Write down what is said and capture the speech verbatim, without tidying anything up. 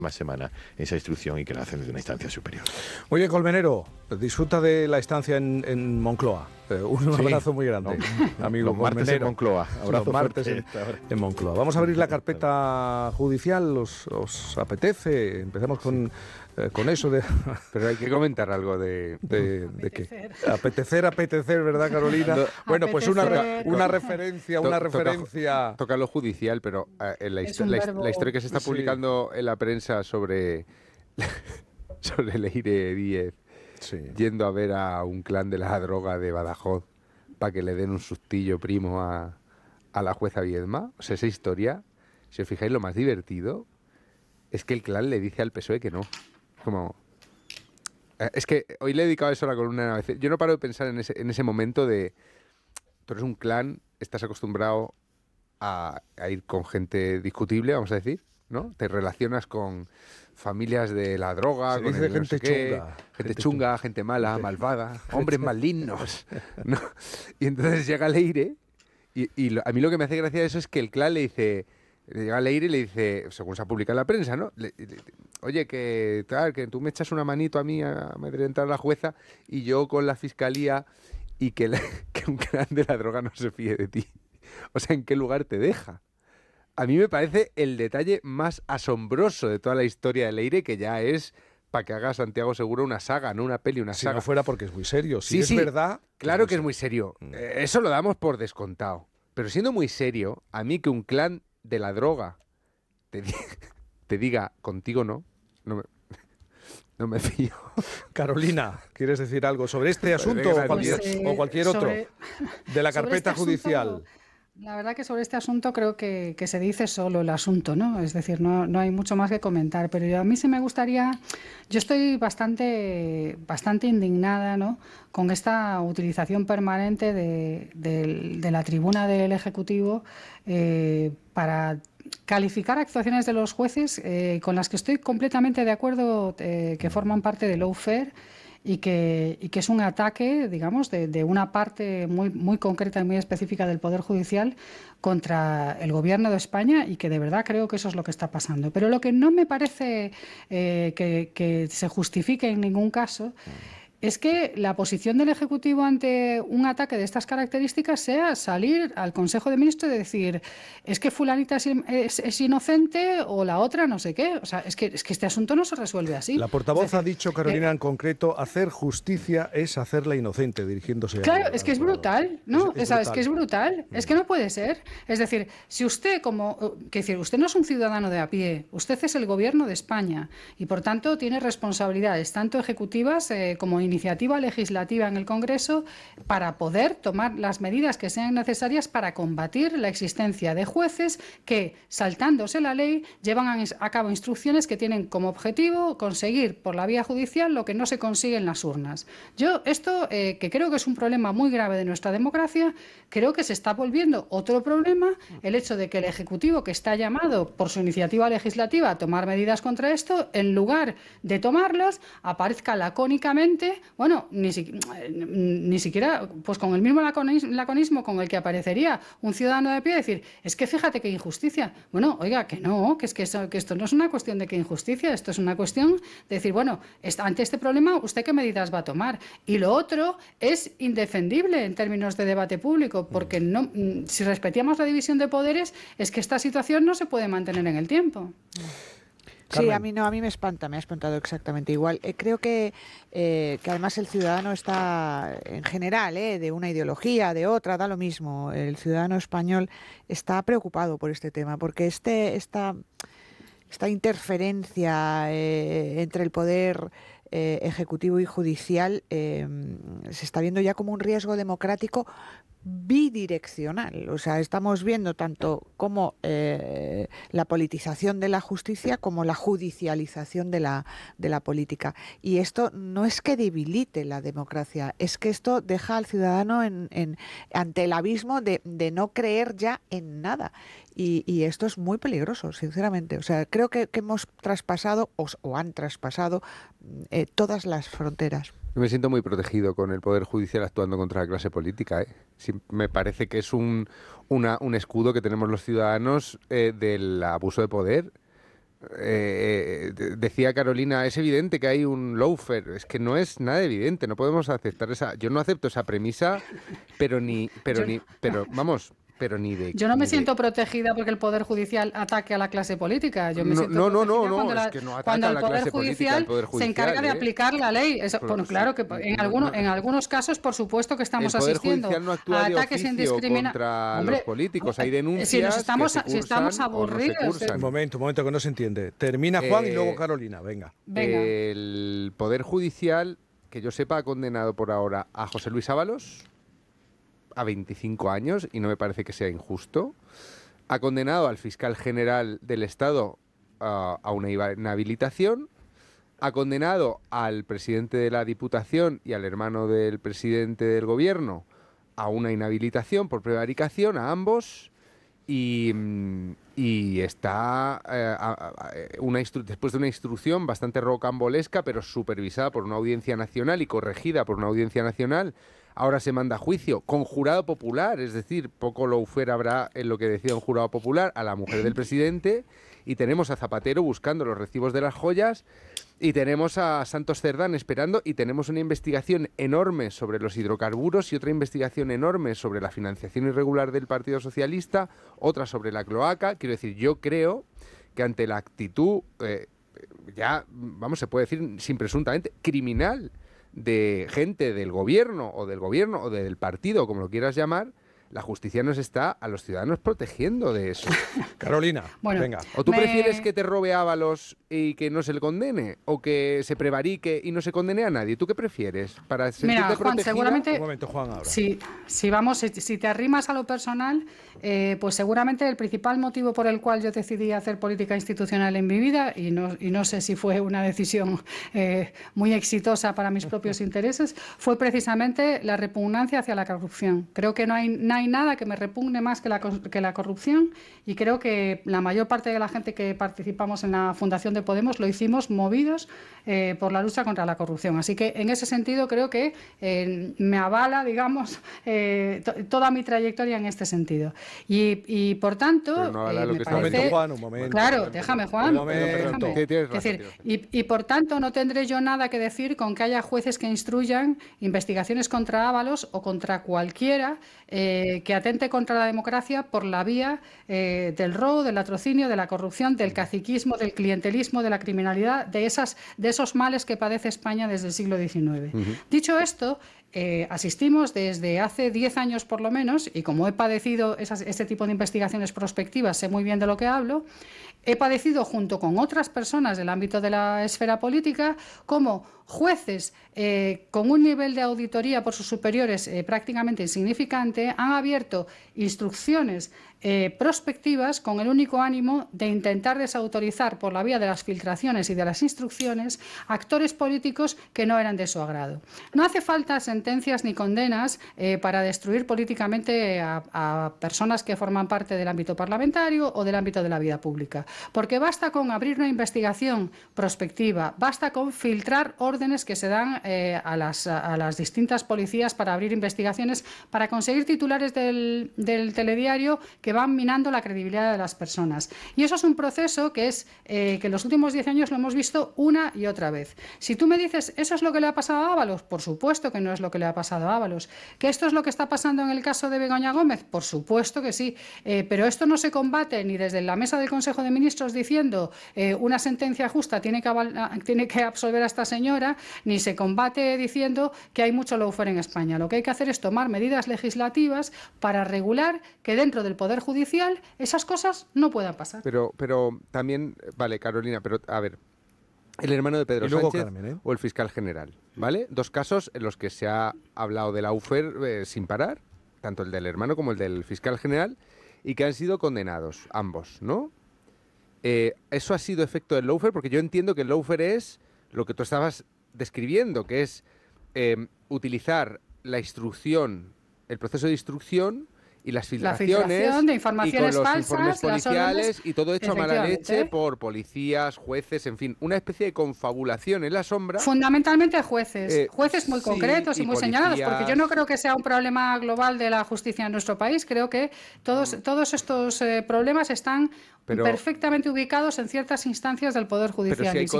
más semana esa instrucción y que la hacen desde una instancia superior. Muy bien, Colmenero, disfruta de la estancia en, en Moncloa. Eh, un sí, abrazo muy grande, no, amigo los martes Colmenero. en Moncloa. Abrazo los martes en, en Moncloa. Vamos a abrir la carpeta judicial. ¿Os, os apetece? Empezamos con, eh, con eso de... Pero hay que comentar algo de... ¿De, de qué? Apetecer, apetecer, ¿verdad, Carolina? Bueno, pues una, una referencia, una referencia... Toca, toca lo judicial, pero uh, en la, histo la, la historia que se está publicando sí. en la prensa sobre, sobre Leire Díez sí. yendo a ver a un clan de la droga de Badajoz para que le den un sustillo primo a, a la jueza Viedma. O sea, esa historia, si os fijáis, lo más divertido es que el clan le dice al P S O E que no. Como... Es que hoy le he dedicado eso a la columna. Yo no paro de pensar en ese, en ese momento de... Tú eres un clan, estás acostumbrado a, a ir con gente discutible, vamos a decir, ¿no? Te relacionas con familias de la droga, se con dice el gente no sé qué, chunga. Gente, gente chunga, chunga. gente mala, gente. malvada, hombres malignos, ¿no? Y entonces llega Leire y, y lo, a mí lo que me hace gracia de eso es que el clan le dice... Llega Leire y le dice, según se ha publicado en la prensa, ¿no? Le, le, Oye, que, tal, que tú me echas una manito a mí a amedrentar a la jueza y yo con la fiscalía y que, la, que un clan de la droga no se fíe de ti. O sea, ¿en qué lugar te deja? A mí me parece el detalle más asombroso de toda la historia de Leire, que ya es para que haga Santiago Seguro una saga, no una peli, una si saga. Si no fuera porque es muy serio. Si sí, es sí, verdad... Claro es que es muy serio. Mm. Eh, eso lo damos por descontado. Pero siendo muy serio, a mí que un clan de la droga te, di te diga contigo no, no me, no me fío. Carolina, ¿quieres decir algo sobre este asunto o cualquier, pues, eh, o cualquier otro sobre, de la carpeta este judicial? Asunto, la verdad que sobre este asunto creo que, que se dice solo el asunto, ¿no? Es decir, no, no hay mucho más que comentar, pero yo, a mí sí me gustaría, yo estoy bastante, bastante indignada, ¿no?, con esta utilización permanente de, de, de la tribuna del Ejecutivo eh, para calificar actuaciones de los jueces eh, con las que estoy completamente de acuerdo, eh, que forman parte del lawfare y que, y que es un ataque, digamos, de, de una parte muy, muy concreta y muy específica del Poder Judicial contra el Gobierno de España, y que de verdad creo que eso es lo que está pasando. Pero lo que no me parece eh, que, que se justifique en ningún caso es que la posición del Ejecutivo ante un ataque de estas características sea salir al Consejo de Ministros y decir es que fulanita es, es, es inocente o la otra no sé qué. O sea, es que, es que este asunto no se resuelve así. La portavoz es decir, ha dicho, Carolina, eh, en concreto, hacer justicia es hacerla inocente, dirigiéndose claro, a... Claro, es que es brutal, ¿no? Es, es, brutal. es que es brutal. Mm. Es que no puede ser. Es decir, si usted como... Que decir, usted no es un ciudadano de a pie, usted es el Gobierno de España y, por tanto, tiene responsabilidades tanto ejecutivas eh, como iniciativa legislativa en el Congreso para poder tomar las medidas que sean necesarias para combatir la existencia de jueces que, saltándose la ley, llevan a, a cabo instrucciones que tienen como objetivo conseguir por la vía judicial lo que no se consigue en las urnas. Yo esto, eh, que creo que es un problema muy grave de nuestra democracia, creo que se está volviendo otro problema el hecho de que el Ejecutivo, que está llamado por su iniciativa legislativa a tomar medidas contra esto, en lugar de tomarlas, aparezca lacónicamente, bueno, Ni, si, ni siquiera pues con el mismo laconismo, laconismo con el que aparecería un ciudadano de pie, decir, es que fíjate qué injusticia. Bueno, oiga, que no, que es que, eso, que esto no es una cuestión de qué injusticia, esto es una cuestión de decir, bueno, ante este problema, ¿usted qué medidas va a tomar? Y lo otro es indefendible en términos de debate público, porque no, si respetamos la división de poderes, es que esta situación no se puede mantener en el tiempo. Sí, a mí no, a mí me espanta, me ha espantado exactamente igual. Eh, creo que, eh, que además el ciudadano está, en general, eh, de una ideología, de otra, da lo mismo. El ciudadano español está preocupado por este tema, porque este, esta, esta interferencia eh, entre el poder eh, ejecutivo y judicial eh, se está viendo ya como un riesgo democrático bidireccional. O sea, estamos viendo tanto como eh, la politización de la justicia como la judicialización de la, de la política. Y esto no es que debilite la democracia, es que esto deja al ciudadano en, en, ante el abismo de, de no creer ya en nada. Y, y esto es muy peligroso, sinceramente. O sea, creo que, que hemos traspasado o, o han traspasado eh, todas las fronteras. Yo me siento muy protegido con el Poder Judicial actuando contra la clase política, ¿eh? Sí, me parece que es un, una, un escudo que tenemos los ciudadanos eh, del abuso de poder, Eh, decía Carolina, es evidente que hay un lawfare. Es que no es nada evidente, no podemos aceptar esa... Yo no acepto esa premisa, pero ni... Pero, ni, pero vamos... Pero ni de, yo no me siento de... protegida porque el Poder Judicial ataque a la clase política. Yo me no, siento no, no, no, cuando, no, la, es que no ataca cuando el, a la poder clase judicial política, el Poder Judicial se encarga ¿eh? de aplicar la ley. Eso, Pero, bueno, claro que en, no, alguno, no, en algunos casos, por supuesto que estamos el Poder asistiendo Judicial no actúa a de ataques indiscriminados contra Hombre, los políticos. Hay denuncias si nos estamos, que se si estamos aburridos. No se un momento, un momento que no se entiende. Termina Juan eh, y luego Carolina. Venga. Venga. El Poder Judicial, que yo sepa, ha condenado por ahora a José Luis Ábalos a veinticinco años y no me parece que sea injusto. Ha condenado al fiscal general del Estado uh, a una inhabilitación. Ha condenado al presidente de la Diputación y al hermano del presidente del Gobierno a una inhabilitación por prevaricación, a ambos. Y, y está eh, a, a, una después de una instrucción bastante rocambolesca, pero supervisada por una audiencia nacional y corregida por una audiencia nacional. Ahora se manda a juicio con jurado popular, es decir, poco lawfare habrá en lo que decida un jurado popular, a la mujer del presidente, y tenemos a Zapatero buscando los recibos de las joyas, y tenemos a Santos Cerdán esperando, y tenemos una investigación enorme sobre los hidrocarburos y otra investigación enorme sobre la financiación irregular del Partido Socialista, otra sobre la cloaca. Quiero decir, yo creo que ante la actitud, eh, ya, vamos, se puede decir sin presuntamente, criminal, de gente del gobierno o del gobierno o del partido, como lo quieras llamar, la justicia nos está a los ciudadanos protegiendo de eso. Carolina, bueno, venga. ¿O tú me... prefieres que te robe Ábalos y que no se le condene? ¿O que se prevarique y no se condene a nadie? ¿Tú qué prefieres? Para sentirte Mira, Juan, protegida? seguramente... Un momento, Juan, ahora. Si, si, vamos, si, si te arrimas a lo personal, eh, pues seguramente el principal motivo por el cual yo decidí hacer política institucional en mi vida, y no, y no sé si fue una decisión eh, muy exitosa para mis propios intereses, fue precisamente la repugnancia hacia la corrupción. Creo que no hay, no hay nada que me repugne más que la, que la corrupción, y creo que la mayor parte de la gente que participamos en la fundación de Podemos lo hicimos movidos eh, por la lucha contra la corrupción. Así que en ese sentido creo que eh, me avala, digamos, eh, to toda mi trayectoria en este sentido. Y, y por tanto, no eh, me parece... Un momento, Juan, un momento. Claro, un momento, déjame, Juan. Un momento. Déjame. Tienes razón, Es decir, tienes razón. y, y por tanto no tendré yo nada que decir con que haya jueces que instruyan investigaciones contra Ábalos o contra cualquiera eh, que atente contra la democracia por la vía eh, del robo, del latrocinio, de la corrupción, del caciquismo, del clientelismo, de la criminalidad, de, esas, de esos males que padece España desde el siglo diecinueve. Uh-huh. Dicho esto, Eh, asistimos desde hace diez años por lo menos, y como he padecido esas, este tipo de investigaciones prospectivas, sé muy bien de lo que hablo, he padecido junto con otras personas del ámbito de la esfera política como jueces eh, con un nivel de auditoría por sus superiores eh, prácticamente insignificante han abierto instrucciones eh, prospectivas con el único ánimo de intentar desautorizar por la vía de las filtraciones y de las instrucciones actores políticos que no eran de su agrado. No hace falta sentencias ni condenas eh, para destruir políticamente a, a personas que forman parte del ámbito parlamentario o del ámbito de la vida pública, porque basta con abrir una investigación prospectiva, basta con filtrar órdenes que se dan eh, a, las, a las distintas policías para abrir investigaciones, para conseguir titulares del, del telediario que van minando la credibilidad de las personas. Y eso es un proceso que es eh, que en los últimos diez años lo hemos visto una y otra vez. Si tú me dices, ¿eso es lo que le ha pasado a Ábalos? Por supuesto que no es lo que le ha pasado a Ábalos. ¿Que esto es lo que está pasando en el caso de Begoña Gómez? Por supuesto que sí. Eh, pero esto no se combate ni desde la mesa del Consejo de Ministros diciendo eh, una sentencia justa tiene que, tiene que absolver a esta señora, ni se combate diciendo que hay mucho lawfare en España. Lo que hay que hacer es tomar medidas legislativas para regular que dentro del Poder Judicial esas cosas no puedan pasar. Pero, pero también, vale, Carolina, pero a ver, el hermano de Pedro Sánchez Carmen, ¿eh? o el fiscal general, ¿vale? Dos casos en los que se ha hablado de lawfare eh, sin parar, tanto el del hermano como el del fiscal general, y que han sido condenados, ambos, ¿no? Eh, ¿Eso ha sido efecto del lawfare? Porque yo entiendo que el lawfare es lo que tú estabas describiendo, que es eh, utilizar la instrucción, el proceso de instrucción y las filtraciones la filtración de informaciones y con los falsas, informes policiales órdenes, y todo hecho a mala leche por policías, jueces, en fin, una especie de confabulación en la sombra. Fundamentalmente jueces, eh, jueces muy sí, concretos y, y muy policías... señalados, porque yo no creo que sea un problema global de la justicia en nuestro país, creo que todos, todos estos eh, problemas están Pero, perfectamente ubicados en ciertas instancias del Poder Judicial. Pero si hay Ni